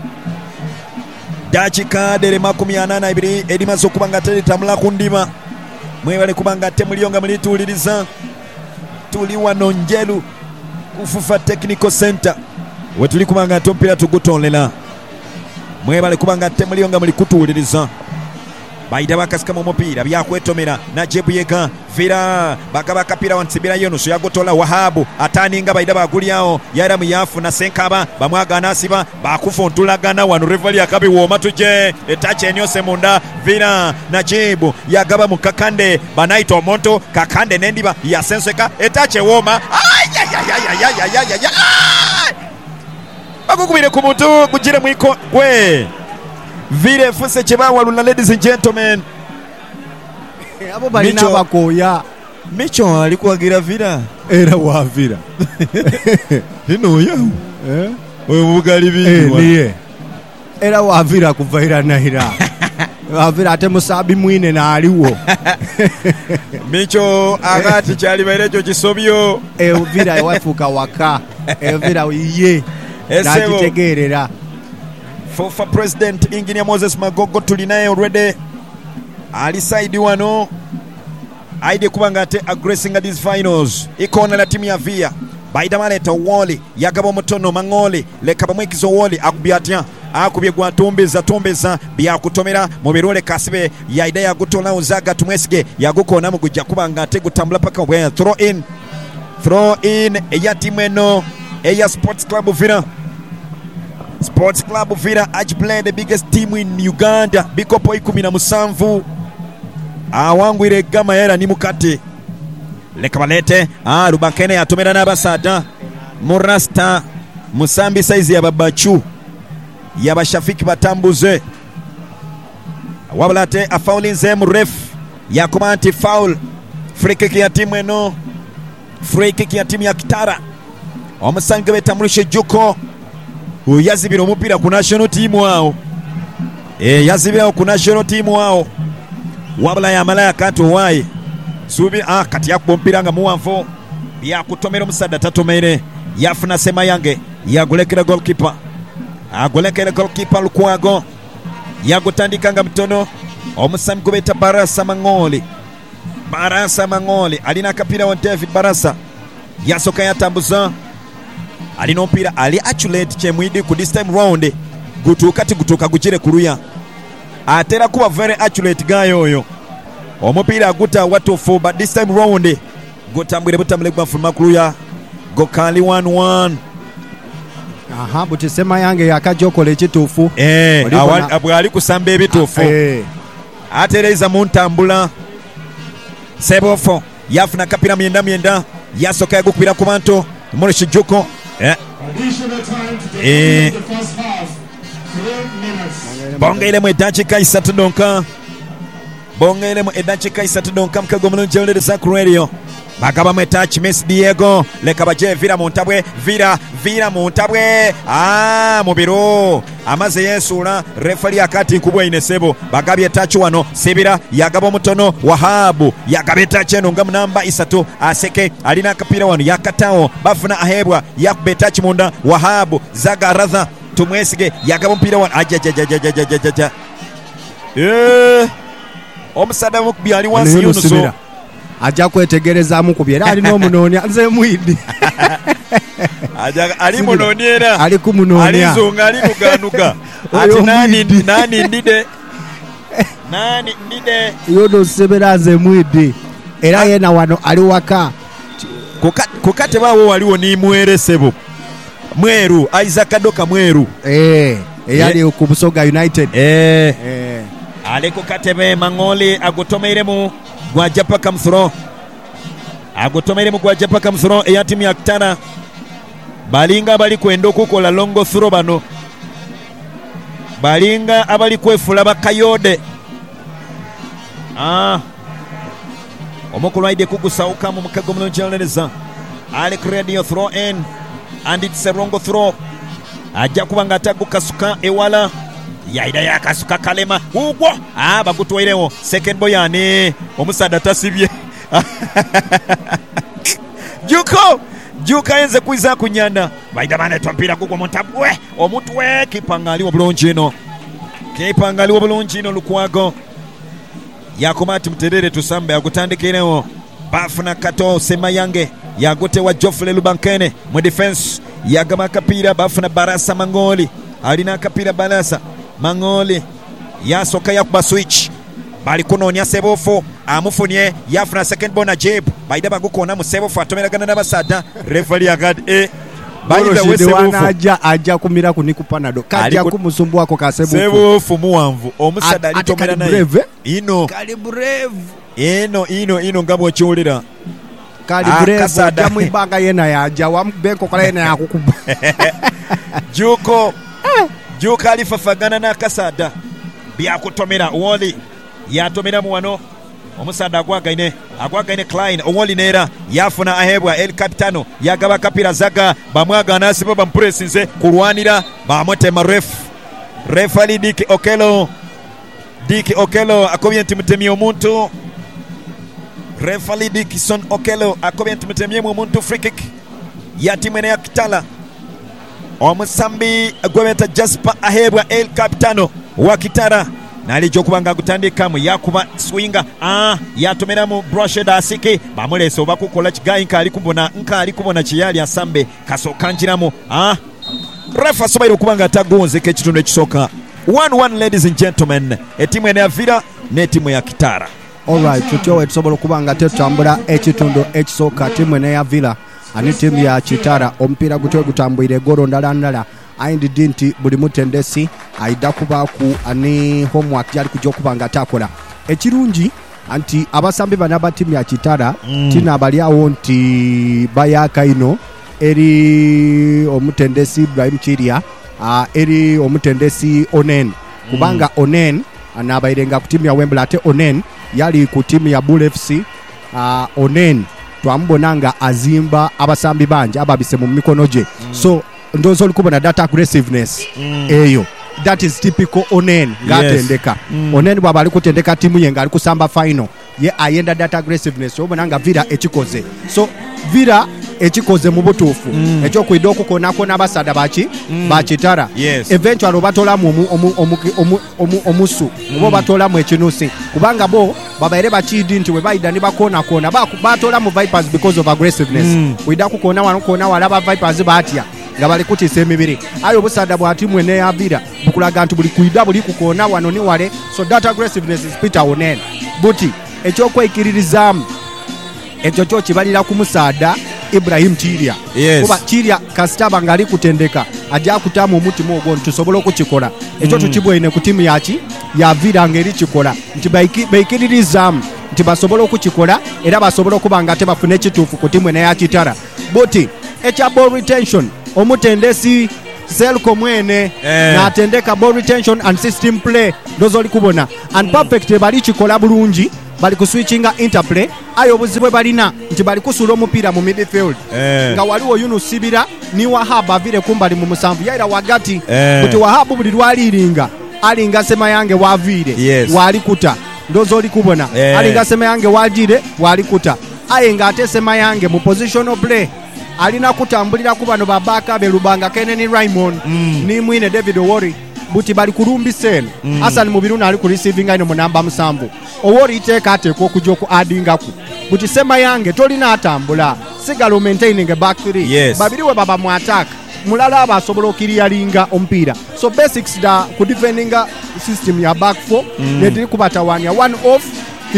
dakika dere makumi ana na ibiri edimaze okuba nga teritambula ku ndiba mwebale kuba nga temulio nga mulituuliriza tuli wano Njeru kufufa Technical Center wetuli kuba nga tompira tugutonlela mwebale kuba nga temulio nga mulikutuuliriza bayita bakasika mu mupiira byakwetomera Najebu Yega vira bakaba kapira wansibira yonusu yagotola Wahabu ataninga bayita bagulyawo yara muyafu na senkaba bamwagana asiba bakufontulagana wano rivali akabi woma tuje etache enyose munda vira Najebu yagaba mu Kakande banaita omonto Kakande nendiba yasenseka etache woma ayayayayayayayaya bakukubire ku muntu kugire mwiko gwe vile fuse chebawalula. Ladies and gentlemen, abo balina bakoya Micho alikuwagira vira era wavira ino ya eh oyo bugali bindi eh niye era wavira kuvaira nahira wavira ate musabi mwine na aliwo Micho agati chali bairecho kisobyo eh vira yafuka waka eh vira iye nakitegerera. Fofa President Engineer Moses Magogo tulinaye already ali side wano aide kubanga ate aggressing at these finals ikona la timu ya Via baida maleta Woli yagaba mutono Mangoli leka bamwekizo Woli akubyatya akubye gwatumbeza tumbeza bya kutomera mu birole kasibe yaida ya gutola uzaga tumwesige yagukona mu kujja kubanga ate gutambula paka we throw in throw in eya timu eno eya Sports Club Vira. Sports Club Vira H play the biggest team in Uganda bikopo ikumi na musanvu awangwire gama era ni mukate leka balete ah Rubankene yatomera n'abasada Murasta Musambi size ya babachu yabashafiki batambuze wabalate a foulinze mu ref yakomanti foul free kick ya timu eno free kick ya timu ya Kitara omusange betamulishe Juko yazibira omupira ku national team wao eh yazibira ku national team wao wabula ya malaya kato waye subi ah kati yakumpira nga muwanvo bya kutomera omusada tatomere yafuna sema yange yagulekera goalkeeper agulekera goalkeeper Lukwago yagutandika nga mtono omusami kubeta Barasa Mangoli Barasa Mangoli alina kapira wa David Barasa yasoka yatambuza alino mpira ali achulate chemwidi ku this time round gutukati gutuka gukire kuruya atera kuba very accurate guy oyo omupira guta watofu but this time round gutambwire butambule kwa fulma kuruya gokali one one. aha butisema yange yakajokole kitufu eh abwali kusamba ebitufu eh atereza muntambula sebofo yafuna kapira myenda myenda yasoka yagukubira ku bantu Morishi Juko eh eh bongele mu edakika isatu donka bongele mu edakika isatu donka mkago mulungi olere ku radio bakaba mu touch Miss Diego leka baje vira muntabwe vira vira muntabwe ah mubiro amaze yesula refali akati kubwa inesebo bagabye touch wano sibira yagaba mutono Wahabu yagabe touch eno ngam namba isatu aseke alina kapira wano yakatawo bafuna Ahebwa yakube touch munda Wahabu zaga radha tumwesige yagaba mpira wano ajajajajajajaja eh omusada mukbi ali wansi yunuso aja kwetegereza mukubye ali no munonya nze mwidi aja ali munonyera ali kumunonya ali zunga ali kuganuka ati nani nani ndide nani ndide yodo seberaze mwidi era yena wano ali waka kukate bawo waliwo ni mweresebo mweru Isaac Kadoka mweru eh eyali ku Busoga United eh eh aleko katebe Mangoli agutomeiremu gwaja paka mthro agutomeiremu gwaja paka mthro eya timu ya Kitara balinga bali kwenda okukola longo throw bano balinga abali kwefula bakayode ah omukulwaide kugusauka mu mukago mulonjeleza Alec Radio throw in and it's a wrong throw ajja kubanga atagukasuka ewala yaida yakasuka kalema ugwo ah bagutwairewo second boy ani omusada tasibye Juko Juka enze kuiza kunyanda baida bana twampira gugwo montabwe omutwe kipangali obulungi ino kipangali obulungi ino lukwago yakomati mterere tusambe agutandikirewo bafuna kato sema yange yagote wa Joffrey Lubankene mu defense yagama kapira bafuna Barasa Mangoli alina kapira Barasa Mangoli yasoka yakuba switch bali kunonya Sebofu amufunye yafuna second bona jeb baida bagukona mu Sebofu atomeragana n'abasada referee agad e baida we Sebofu aja aja kumira kunikupanado kajja kumusumbwa ko ka Sebofu Sebofu muwanvu omusada alitomera naye ino kali brave ino ino ino ngabo chulira kali brave jamu ibanga yena yaja wambeko kala yena yakukuba Juko Juka alifafagana na Kasada byakutomera Woli yatomera mu wano omusada agwagaine agwagaine Klein Woli nera yafuna ahebwa El Capitano yagaba kapira zaga bamwaga nasibo bampressinze kulwanira bamotema ref ref ali Diki Okelo Diki Okelo akobye ntimutemi omuntu ref ali Dikison Okelo akobye ntimutemi omuntu free kick ya timu ya Kitala omusambi gwebeta Jasper ahebwa El Capitano wa Kitara nalijo kubanga gutandika mu yakuba swinga ah yatomera mu brushed asiki bamuleso bakukola kigayi nkali kubona nkali kubona kiyali asambe kasokanjiramu ah refa sobairo kubanga tagonze ke kitundu ekisoka one one ladies and gentlemen etimu ene Avira ne timu ya Kitara. All right tutyo etusobola kubanga tetambula ekitundu ekisoka timu ene ya Avira ani timu ya Kitara ompira gutwe gutambwire goro ndala ndala aindi dinti buli mutendesi aida kuba ku ani homework yali kujja kubanga atakola ekirungi anti abasambi bana ba timu ya Kitara mm. tina abali awo nti bayaka ino eri omutendesi Ibrahim Chiria uh, eri omutendesi Onen kubanga mm. Onen anabairenga ku timu ya Wembley ate Onen yali ku timu ya Bull F C uh, Onen twambonanga azimba abasambi banje ababise mu mikono je mm. so ndozo likubona data aggressiveness mm. eyo that is typical Onen ngatendeka yes. mm. Onen baba ali kutendeka timu yenga ali kusamba final ye ayenda data aggressiveness obonanga Vira ekikoze so Vira ekikoze mu butuufu mm. ekyo kuido okukona kona abasada bachi mm. ba Kitara yes. eventually batola mu omu omu omu omusu mm. bo batola mu ekinusi kubanga bo babaire bachidi nti we baida ni bakona kona ba batola mu Vipers because of aggressiveness mm. kuida kukona wano kona wala ba Vipers batya ngabali kutisa emibiri ayo busada bwa timu ene ya Avira bukulaga nti buli kuida buli kukona wano ni wale so that aggressiveness is Peter Onen buti ekyo kwekiririzamu ekyo kyo kibalira ku musada Ibrahim Chiria yes. kuba Chiria kasitaba ngali kutendeka ajja kutamu omutima ogwo ntusobola okukikola ekyo mm. tukibwene ku timu yachi ya Avira ngeri kikola nti baikiririzamu nti basobola okukikola era basobola okubanga ate bafune ekituufu ku timu ene ya Kitara buti ekya ball retention omutendesi Selko mwene eh. na atendeka ball retention and system play dozo likubona and perfect bali kikola bulungi bali kuswitchinga interplay ayo buzibwe balina nti bali kusula omupira mu midfield eh. nga waliwo Yunus Sibira ni Wahab avire kumbali mu musanvu yaira wagati eh. kuti Wahab buli lwaliringa alinga sema yange wavire yes. wali kuta ndozo likubona eh. alinga sema yange wajire wali kuta ayenga ate sema yange mu positional play alina kutambulira ku bano babaka be Lubanga Kennedy Raymond mm. ni mwine David Owori buti bali kurumbi sel mm. Hassan Mubiruna ali ku receiving ino mu namba musanvu Owori iteka ate ko kujjo ku addinga ku buti sema yange tolina atambula sigalo maintaining a back three yes. babiriwe baba mu attack mulala abasobola okiriyalinga ompira so basics da ku defending system ya back four mm. netiri kubatawania one off three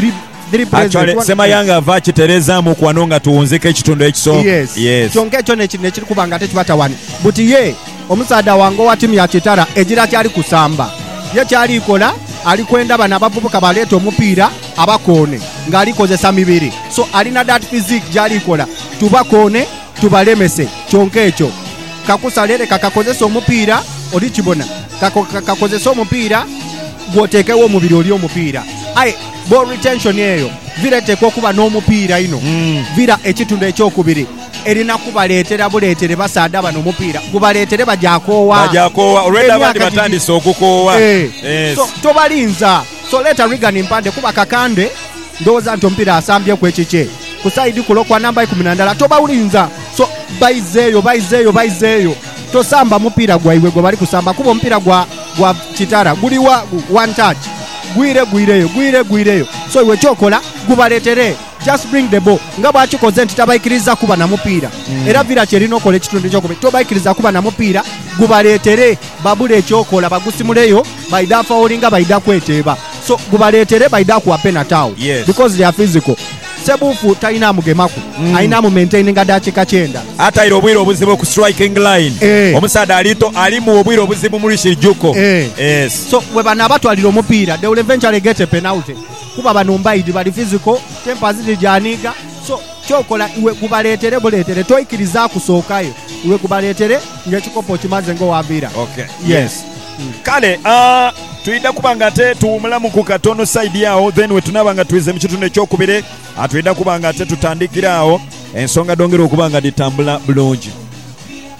actually Semayanga ava kiterezaamu kwano nga tuwunzeko ekitundu ekiso. Yes. Yes. Kyonka ekyo nekiri kuba nga tekibatawani buti ye omusaada wange wa timu ya Kitara egira kyali kusamba ye kyali ikola ali kwenda bana abavubuka baleeta omupiira abakoone ng'alikozesa mibiri so alina that physique gyali ikola tubakoone tubalemese kyonka ekyo kakusalere kakakozesa omupiira oli kibona kakozesa omupiira gwoteekewo omubiri oli omupiira aye ball retention eyo vira eteekwa okuba n'omupiira ino Mm. vira ekitundu ekyokubiri erina kubaleetera buleetere basaada bano omupiira gubaleetere bajakoowa bajakoowa olwedde abandi Emyaka batandise okukoowa. Eh, Yes. so tobalinza so leeta Regan Mpande kuba kakande ndowooza nti omupiira asambyeku ekikye ku saidi kulo kwa namba ikumi na ndala tobawulinza so bayizeeyo bayizeeyo bayizeeyo tosamba mupiira gwaiwe gwe bali kusamba kuba omupiira gwa gwa Kitara guli wa one touch gwire gwireyo gwire gwireyo so iwe kyokola gubaleetere just bring the ball nga bwakikoze nti tabayikiriza kuba na mupiira mm. era vira kyerina okola ekitundu ekyokuba tobayikiriza kuba na mupiira gubaleetere babule ekyokola bagusimuleyo baida foulinga baida kweteeba so gubaleetere baida kuwa penatawo Yes. because they are physical sebuufu talina amugemaku mm. alina amumaintaininga dakiika kyenda atayira obwire obuzibu ku striking line. Eh. Omusaada alito alimu obwire obuzibu mu Lushirjuko. Eh. Yes. so bwe bano abatwalira omupiira they will eventually get a penalty kuba bano mbaidi bali physical tempa ziri gyaniga so kyokola iwe gubaleetere buleetere toyikiriza kusookayo iwe gubaleetere ng'ekikopo kimaze ng'owaviira. Okay. Yes. Mm. Kale uh, tuyidda kuba nga te tuwumulamu ku katono side awo then we tunaba nga tuyize mu kitundu ekyokubiri atuyidda kuba nga te tutandikira awo ensonga dongera okuba nga ditambula bulungi.